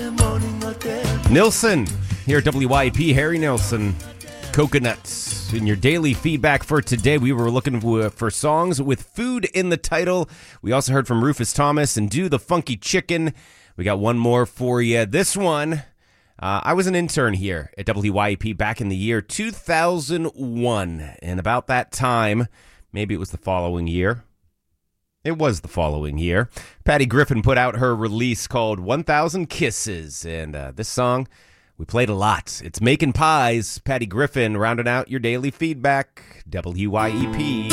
Nilsson, here at WYP, Harry Nilsson, Coconuts. In your daily feedback for today, we were looking for songs with food in the title. We also heard from Rufus Thomas and Do the Funky Chicken. We got one more for you. This one, I was an intern here at WYP back in the year 2001. And about that time, maybe it was the following year. It was the following year. Patty Griffin put out her release called 1000 Kisses. And this song, we played a lot. It's Making Pies. Patty Griffin rounding out your daily feedback. WYEP.